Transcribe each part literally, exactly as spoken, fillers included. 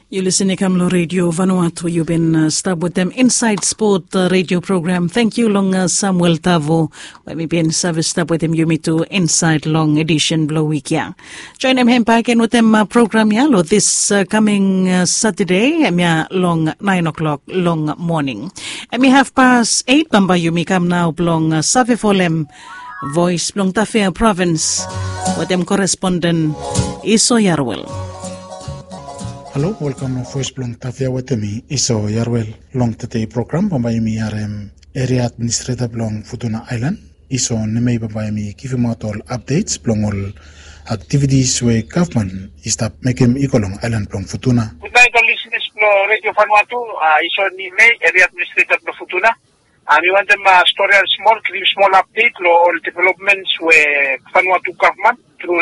You're listening to Kamlo Radio Vanuatu. You've been uh, stuck with them Inside Sport uh, radio program. Thank you, Long uh, Samuel Tavo. We've been service stuck with them. You meet to Inside Long Edition Blow Week. Yeah. Join them him back in with them uh, program. Yeah, lo, this uh, coming uh, Saturday. Um, yeah, long nine o'clock, long morning. And we have past eight. Bamba you me come now. Blong uh, Savifolem voice. Blong Tafea province. With them correspondent Iso Yarwell. Hello, welcome to Voice Blong Tafia Wetemi, Iso Yarwell, long today program, Bambayami R M, Area Administrator Blong Futuna Island, Iso Neme Bambayami, give him out all updates, Blong all activities where government is that make him Ikolong Island Blong Futuna. Good night, all listeners, Blong Radio Vanuatu, Iso Neme, Area Administrator Blong Futuna. And we want them a story and small, give small update, all developments where Vanuatu government through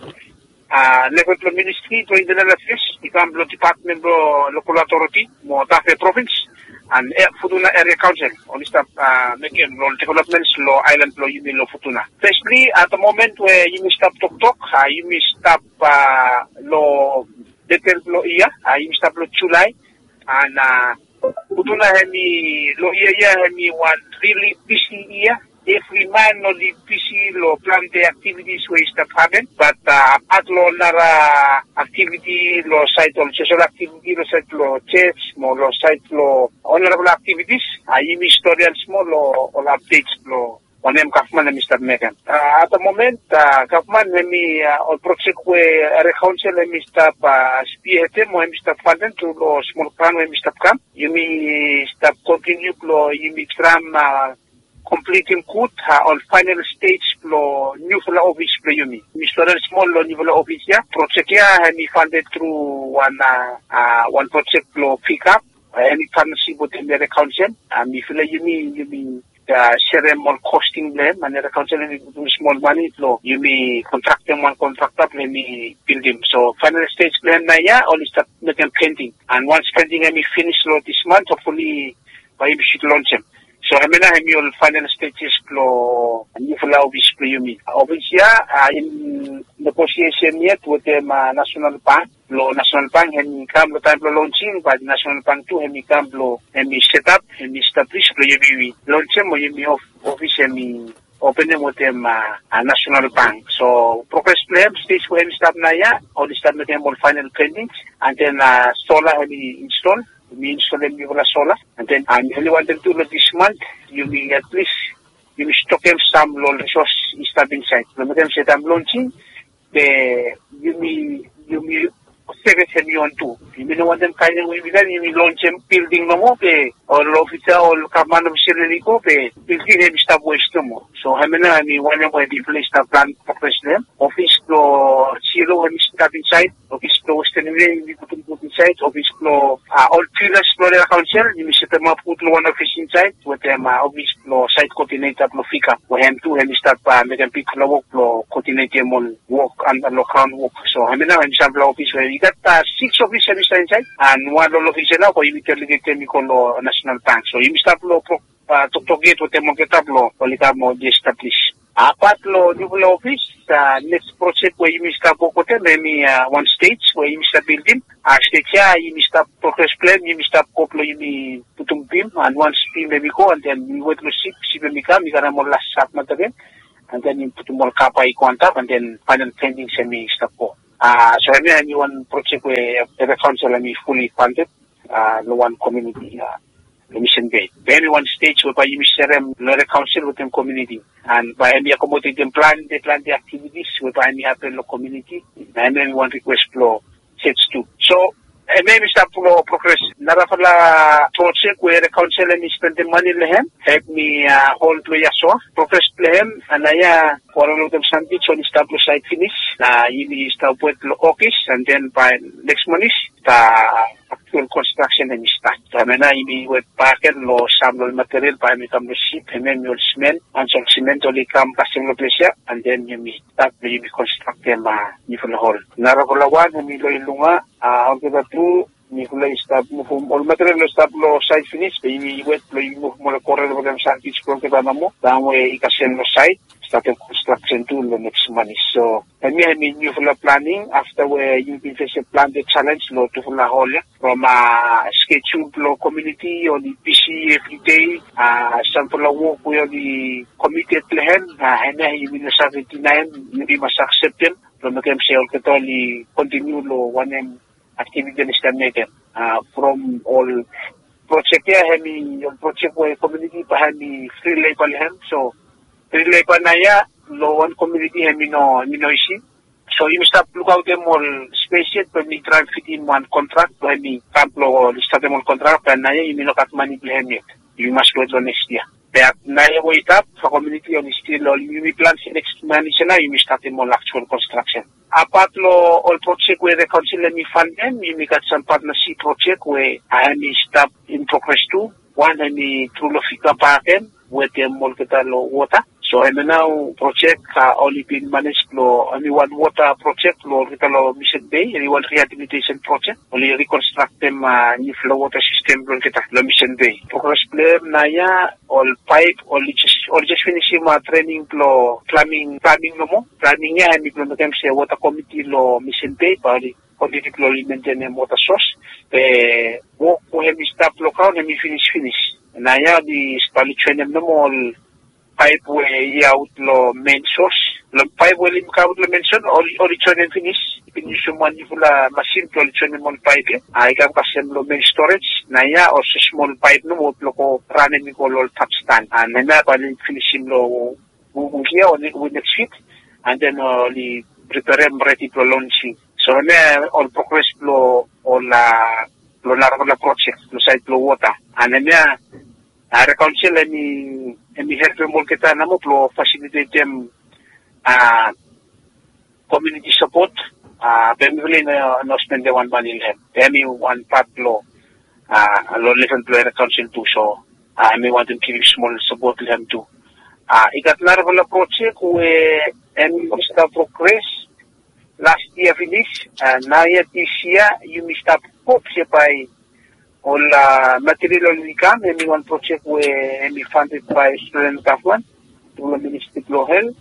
Uh, level of ministry to internal affairs, become the department of local authority, more Tafe province, and Futuna area council. Only stop uh, making law developments, law island law, you mean law Futuna. Firstly, at the moment where you may stop talk talk, uh, you may stop uh, law detailed law year, uh, you may stop law July, and uh, Futuna hemi law year hemi one really busy year. Every man no the P C lo plan the activities where stop happen, but uh, at lo nara activity lo site lo social activity lo site lo church mo lo site lo honorable activities. I am historian small lo all updates lo on them government and Mister Megan. Uh, at the moment, uh, government hemi uh, on project where area council hemi stop uh, spearhead mo hemi stop funding to lo small plan hemi stop come. You may stop continue lo you may tram uh, completing good uh, on final stage for new office for you me. Mister Small new office yeah. Project yeah he funded through one uh, uh, one project for pick up uh, any partnership with the council. And if you mean you mean the share more costing them and the council do small money flow. You may contract them one contractor let me build him. So final stage plan na yeah only start making painting. And once painting I may finish this month hopefully by we should launch him. So I mean, I'm your final stages for new office for you. Obviously, uh, in negotiation yet with the uh, National Bank, lo National Bank, and come the time for launching, but National Bank too, and come lo and me set up and me establish for you. Launch them or you office and me open them with them uh, a National Bank. So progress plan stage where we start now, yeah, or we start with them all final paintings, and then uh, solar have been installed. We install them with solar, and then I really want them to do this month. You will at least you will stock them some low resource start inside. When them say I'm launching, the you will you will service heavy on too. You will want them kind of way with that. You will launch them building no more, or officer or command officer go pay. Building heavy stuff waste no more. So I mean I mean one of the different stuff plan for them. Office to zero when start inside. Office to western way we put put inside. Office to uh, all pillars to the council. You will set them up put one office inside with them uh, office to site coordinator to fika. We have to have start uh, make them pick the work to coordinate them on work and local work. So I mean I mean some office where you got uh, six officers inside and one officer now for you will delegate them call National Bank. So you start lo pro uh, to to get with them get up lo polita mo establish. Apat lo new office uh, next project where you start go ko them maybe uh, one stage where you start building. A stage ya you start progress plan you start couple you putung pim and once pim maybe go and then you wait to see see maybe come you gonna more last shot na again and then you put more kapa ikwanta and then final pending semi start go. Uh, so I mean, I mean one project where the council I mean fully funded, uh, no one community, uh, mission gate. Very one stage where you share them, the council with them community, and by any accommodate them plan, they plan the activities where any happen the community, and then one request flow sets too. So, I may start to progress. Narafala project where the council and spend the money lehem, help me uh, hold to yaso, progress lehem, and I for all of them something so establish site finish. Uh, you start with the office, and then by next month the actual construction and start. I mean, I mean with packet lo sample material by me come the ship, and then you'll cement, and some cement only come custom location, and then you may start to construct them uh, you for the whole. Narafala one, and me lo ilunga. Ah, okay, but true. Ni kulay stop mo all material stop lo site finish. Kaya wet lo yung mo mo correct mo dem sandwich kung kita mo. Tamo e ikasen lo site. started construction too the next month. So kami kami new for planning after where you been facing plan the challenge lo to for hall from a schedule lo community or the P C every day uh some for the work we the committed plan and you been seventy-nine you be must accept them from the camp sale totally continue lo one activity is uh from all project ya kami yung project where community pa kami free labor hem so free labor na ya lo one community kami no minoisi so you must look out them all space but me try fit in one contract to kami camp lo start them all contract and na ya you no kat money kami you must go to next year but na ya wait up for community on still all you plan next month na you must start them all actual construction apart lo all project where the council me fund them you make some partnership project where I am stop in progress too one I me through lo fika parken where them all kita lo water so and now project uh, only been managed lo only one water project lo kita lo Mission Bay only one rehabilitation project only reconstruct them uh, new flow water system lo kita lo Mission Bay progress plan na ya all pipe only just only just finishing ma training lo plumbing plumbing no mo plumbing ya mi plan kem se water committee lo Mission Bay bali only deploy maintain water source eh wo ko hemi stop lo ka hemi finish finish na ya di stali training no mo pipe we out lo main source lo pipe we lim ka lo mention or or training finish finish mo ni fula machine to training mo pipe ay ka kasem lo main storage na ya or small pipe no mo ko ranen ni ko lo top stand and na ba finishing lo bubu here on the next week and then only prepare ready to launching so na all progress lo all la lo largo la project lo site lo water and na Ara council ni ni help mo kita na mo pro facilitate them uh, community support uh family na no spend the one money help any one part lo uh lo listen to the council too so I uh, may want to give small support them too uh ikat na rin la project we any stop progress last year finish uh, now yet this year you missed up hope by all uh, material only come any one project where any funded by student government through the Ministry of Health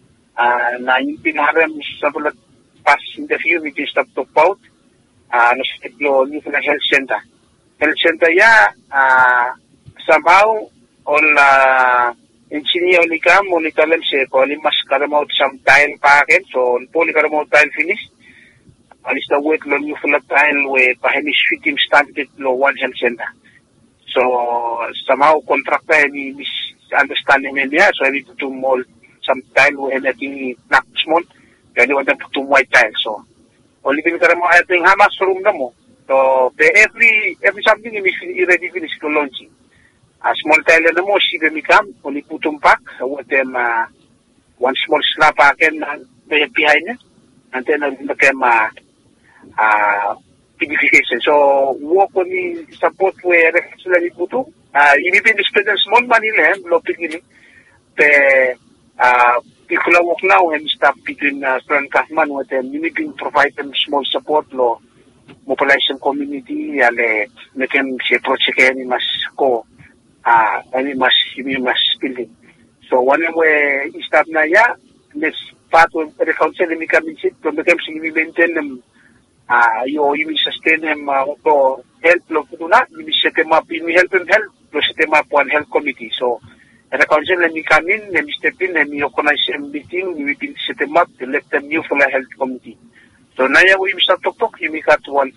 uh, na yung pinaharam sa pala past interview with this top top out uh, na sa Tiklo new health center health center ya uh, somehow all uh, engineer only come only talem se ko only mas karamo some tile packet so only karamo tile finish alis na work lo new volatile we pahemi fitting started lo one health center so somehow contract na ni misunderstanding niya so I need to do more some tile we anything not small kaya want to do white tile so only bin kara mo ating hamas room na mo so every every something is ready finish to launching a small tile na mo si mi kam only putum pack with them uh, one small slab again behind it and then the uh, uh purification so work on the support where actually puto uh even spend small money le lo pigili pe uh people work now and stop between uh, Plan Kathman with them you need to provide them small support lo mobilization community ale mekan se project ni mas ko uh ani mas ini mas building so one way start na ya next part of the council ni kami sit to mekan si maintain them ah uh, yo you sustain them uh, to help lo puto na you set them up you help them help lo set them up one health committee so at the council ni kami ni step in and you organize a meeting we will set them up to let them new for the health committee so na ya we start talk talk you make at one